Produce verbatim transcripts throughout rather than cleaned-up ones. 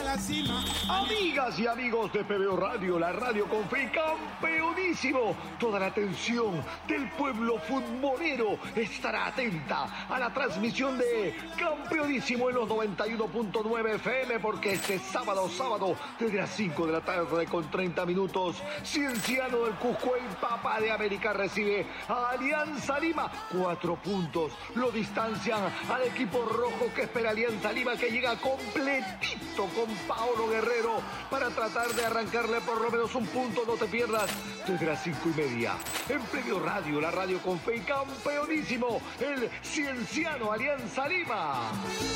la cima. Amigas y amigos de P B O Radio, la radio con fe, campeonísimo. Toda la atención del pueblo futbolero estará atenta a la transmisión de Campeonísimo en los noventa y uno punto nueve F M, porque este sábado, sábado, desde las cinco de la tarde con treinta minutos, Cienciano del Cusco, el Papa de América, recibe a Alianza Lima. Cuatro puntos lo distancian al equipo rojo, que espera Alianza Lima, que llega completito con Paolo Guerrero para tratar de arrancarle por lo menos un punto. No te pierdas desde las cinco y media en P B O Radio, la radio con fe y campeonísimo, el Cienciano Alianza Lima.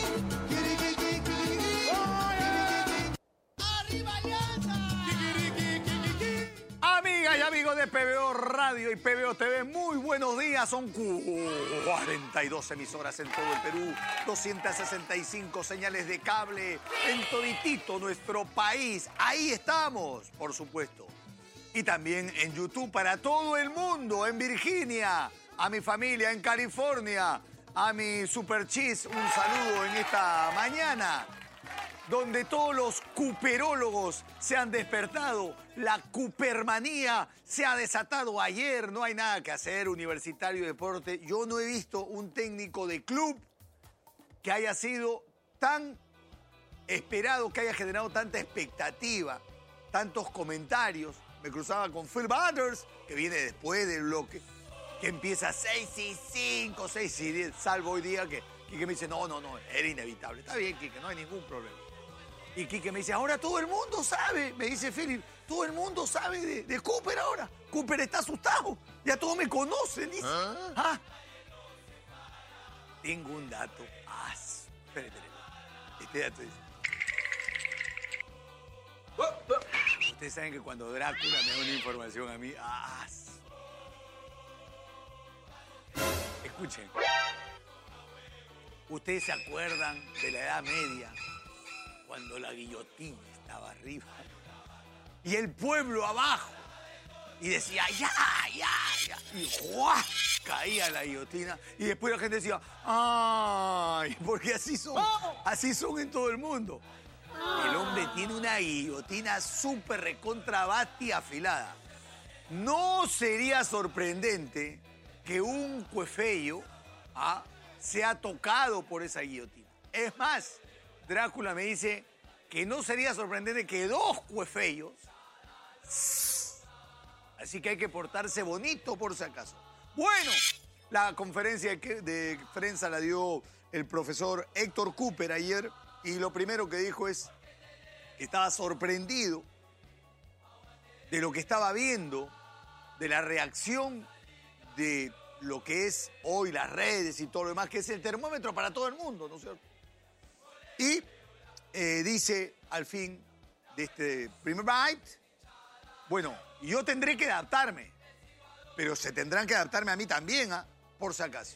¡Arriba Alianza! Amigas y amigos de P B O Radio y P B O T V, muy buenos días. Son cuarenta y dos emisoras en todo el Perú, doscientas sesenta y cinco señales de cable en toditito nuestro país. Ahí estamos, por supuesto. Y también en YouTube para todo el mundo, en Virginia, a mi familia en California, a mi Super Cheese, un saludo en esta mañana, donde todos los cuperólogos se han despertado. La cupermanía se ha desatado ayer. No hay nada que hacer, Universitario Deporte. Yo no he visto un técnico de club que haya sido tan esperado, que haya generado tanta expectativa, tantos comentarios. Me cruzaba con Phil Butters, que viene después del bloque, que empieza seis y cinco, seis y diez, salvo hoy día que Quique me dice, no, no, no, era inevitable. Está bien, Quique, no hay ningún problema. Y Quique me dice, ahora todo el mundo sabe, me dice Philip, todo el mundo sabe de, de Cooper ahora. Cooper está asustado, ya todos me conocen, dice. ¿Ah? ¿Ah? Tengo un dato. Ah, espere, espere. Este dato dice. Ustedes saben que cuando Drácula me da una información a mí, ¡ah! Escuchen. Ustedes se acuerdan de la Edad Media, cuando la guillotina estaba arriba y el pueblo abajo, y decía, ya, ya, ya, y ¡juá! Caía la guillotina, y después la gente decía, ¡ay! Porque así son, así son en todo el mundo. El hombre tiene una guillotina súper recontra basti afilada. No sería sorprendente que un cuefello ¿ah? sea tocado por esa guillotina. Es más, Drácula me dice que no sería sorprendente que dos cuefellos. Así que hay que portarse bonito por si acaso. Bueno, la conferencia de prensa la dio el profesor Héctor Cooper ayer. Y lo primero que dijo es que estaba sorprendido de lo que estaba viendo, de la reacción de lo que es hoy las redes y todo lo demás, que es el termómetro para todo el mundo, ¿no es cierto? Y eh, dice al fin de este primer bite, bueno, yo tendré que adaptarme, pero se tendrán que adaptarme a mí también, ¿eh? Por si acaso.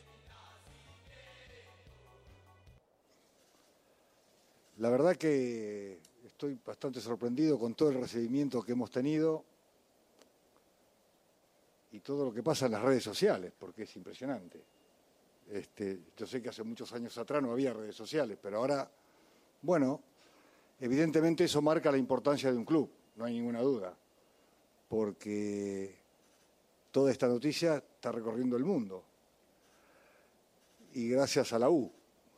La verdad que estoy bastante sorprendido con todo el recibimiento que hemos tenido y todo lo que pasa en las redes sociales, porque es impresionante. Este, yo sé que hace muchos años atrás no había redes sociales, pero ahora, bueno, evidentemente eso marca la importancia de un club, no hay ninguna duda, porque toda esta noticia está recorriendo el mundo y gracias a la U.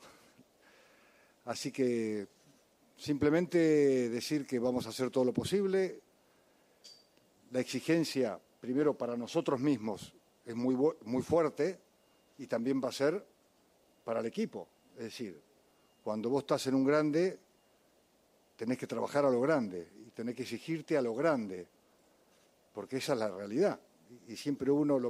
Así que simplemente decir que vamos a hacer todo lo posible. La exigencia, primero para nosotros mismos, es muy, muy fuerte y también va a ser para el equipo. Es decir, cuando vos estás en un grande, tenés que trabajar a lo grande y tenés que exigirte a lo grande, porque esa es la realidad. Y siempre uno lo